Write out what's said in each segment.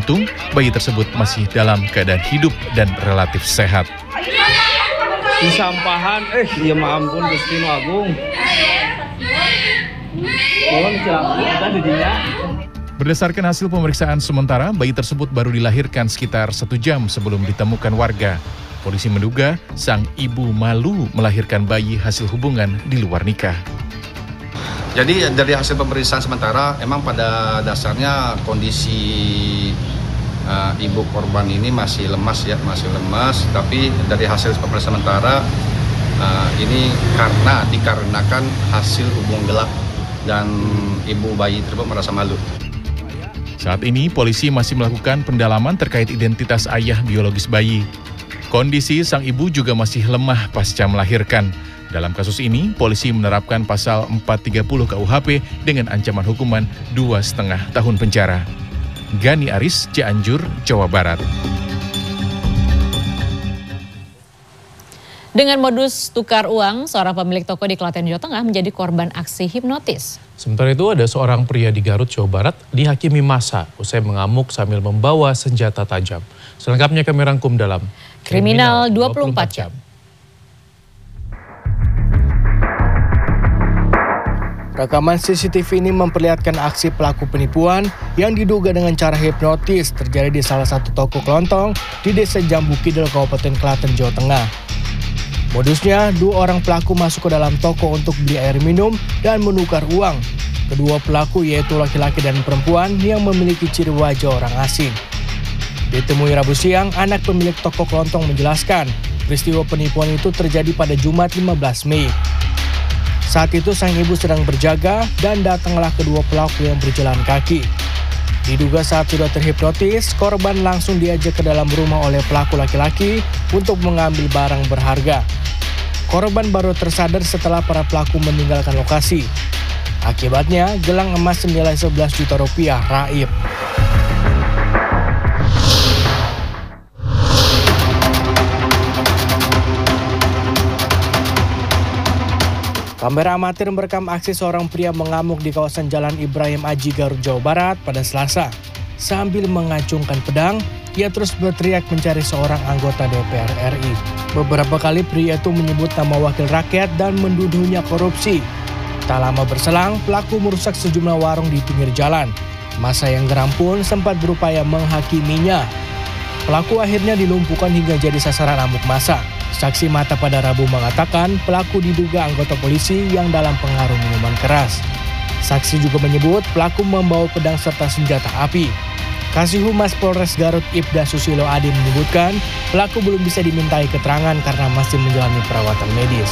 Beruntung, bayi tersebut masih dalam keadaan hidup dan relatif sehat. Di sampahan, ya ampun Gusti Agung. Berdasarkan hasil pemeriksaan sementara, bayi tersebut baru dilahirkan sekitar 1 jam sebelum ditemukan warga. Polisi menduga sang ibu malu melahirkan bayi hasil hubungan di luar nikah. Jadi dari hasil pemeriksaan sementara, emang pada dasarnya kondisi ibu korban ini masih lemas. Tapi dari hasil pemeriksaan sementara ini dikarenakan hasil hubungan gelap dan ibu bayi tersebut merasa malu. Saat ini polisi masih melakukan pendalaman terkait identitas ayah biologis bayi. Kondisi sang ibu juga masih lemah pasca melahirkan. Dalam kasus ini, polisi menerapkan pasal 430 KUHP dengan ancaman hukuman 2,5 tahun penjara. Gani Aris, Cianjur, Jawa Barat. Dengan modus tukar uang, seorang pemilik toko di Klaten, Jawa Tengah menjadi korban aksi hipnotis. Sementara itu ada seorang pria di Garut, Jawa Barat dihakimi massa usai mengamuk sambil membawa senjata tajam. Selengkapnya kami rangkum dalam Kriminal 24 Jam. Rekaman CCTV ini memperlihatkan aksi pelaku penipuan yang diduga dengan cara hipnotis terjadi di salah satu toko kelontong di Desa Jambu Kidul, Kabupaten Klaten, Jawa Tengah. Modusnya, 2 orang pelaku masuk ke dalam toko untuk beli air minum dan menukar uang. Kedua pelaku yaitu laki-laki dan perempuan yang memiliki ciri wajah orang asing. Ditemui Rabu siang, anak pemilik toko kelontong menjelaskan peristiwa penipuan itu terjadi pada Jumat 15 Mei. Saat itu sang ibu sedang berjaga dan datanglah kedua pelaku yang berjalan kaki. Diduga saat sudah terhipnotis, korban langsung diajak ke dalam rumah oleh pelaku laki-laki untuk mengambil barang berharga. Korban baru tersadar setelah para pelaku meninggalkan lokasi. Akibatnya, gelang emas senilai 11 juta rupiah raib. Kamera amatir merekam aksi seorang pria mengamuk di kawasan Jalan Ibrahim Aji, Garut, Jawa Barat pada Selasa. Sambil mengacungkan pedang, ia terus berteriak mencari seorang anggota DPR RI. Beberapa kali pria itu menyebut nama wakil rakyat dan menduduhnya korupsi. Tak lama berselang, pelaku merusak sejumlah warung di pinggir jalan. Massa yang geram pun sempat berupaya menghakiminya. Pelaku akhirnya dilumpuhkan hingga jadi sasaran amuk massa. Saksi mata pada Rabu mengatakan pelaku diduga anggota polisi yang dalam pengaruh minuman keras. Saksi juga menyebut pelaku membawa pedang serta senjata api. Kasih Humas Polres Garut Ibda Susilo Adi menyebutkan pelaku belum bisa dimintai keterangan karena masih menjalani perawatan medis.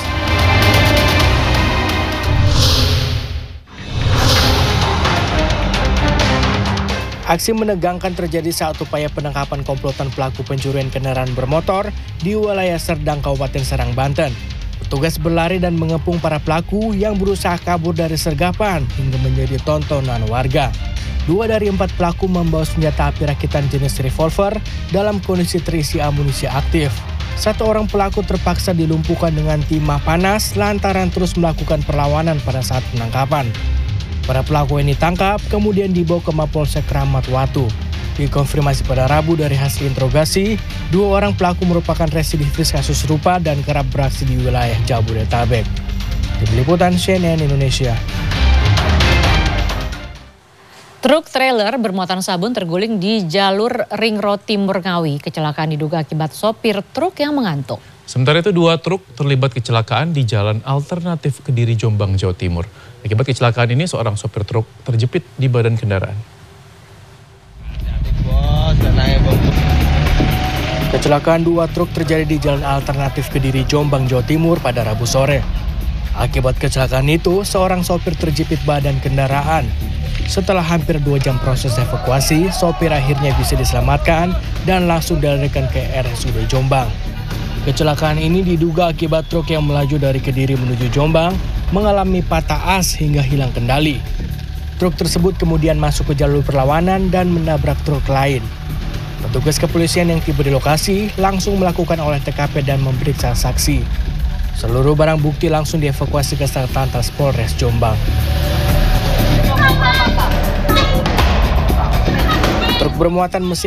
Aksi menegangkan terjadi saat upaya penangkapan komplotan pelaku pencurian kendaraan bermotor di wilayah Serdang, Kabupaten Serang, Banten. Petugas berlari dan mengepung para pelaku yang berusaha kabur dari sergapan hingga menjadi tontonan warga. 2 dari 4 pelaku membawa senjata api rakitan jenis revolver dalam kondisi terisi amunisi aktif. 1 orang pelaku terpaksa dilumpuhkan dengan timah panas lantaran terus melakukan perlawanan pada saat penangkapan. Para pelaku yang ditangkap kemudian dibawa ke Mapolsek Kramat Watu. Dikonfirmasi pada Rabu dari hasil interogasi, 2 orang pelaku merupakan residivis kasus serupa dan kerap beraksi di wilayah Jabodetabek. Tim Liputan CNN Indonesia. Truk trailer bermuatan sabun terguling di jalur Ring Road Timur Ngawi. Kecelakaan diduga akibat sopir truk yang mengantuk. Sementara itu 2 truk terlibat kecelakaan di jalan alternatif Kediri, Jombang, Jawa Timur. Akibat kecelakaan ini seorang sopir truk terjepit di badan kendaraan. Kecelakaan 2 truk terjadi di jalan alternatif Kediri, Jombang, Jawa Timur pada Rabu sore. Akibat kecelakaan itu, seorang sopir terjepit badan kendaraan. Setelah hampir 2 jam proses evakuasi, sopir akhirnya bisa diselamatkan dan langsung dilarikan ke RSUD Jombang. Kecelakaan ini diduga akibat truk yang melaju dari Kediri menuju Jombang mengalami patah as hingga hilang kendali. Truk tersebut kemudian masuk ke jalur perlawanan dan menabrak truk lain. Petugas kepolisian yang tiba di lokasi langsung melakukan olah TKP dan memeriksa saksi. Seluruh barang bukti langsung dievakuasi ke Satlantas Polres Jombang. Truk bermuatan mesin